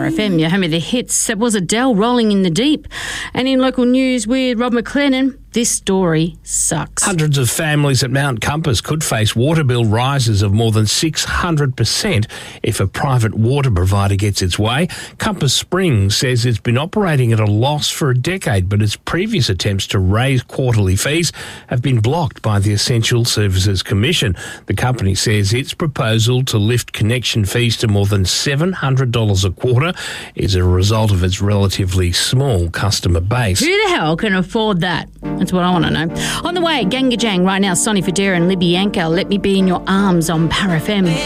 Power FM, your home of the hits. It was Adele, Rolling in the Deep. And in local news with Rob McLennan, this story sucks. Hundreds of families at Mount Compass could face water bill rises of more than 600% if a private water provider gets its way. Compass Springs says it's been operating at a loss for a decade, but its previous attempts to raise quarterly fees have been blocked by the Essential Services Commission. The company says its proposal to lift connection fees to more than $700 a quarter is a result of its relatively small customer base. Who the hell can afford that? That's what I want to know. On the way, Ganga Jang right now, Sonny Fodera and Libby Yanka, Let Me Be in Your Arms on Power FM.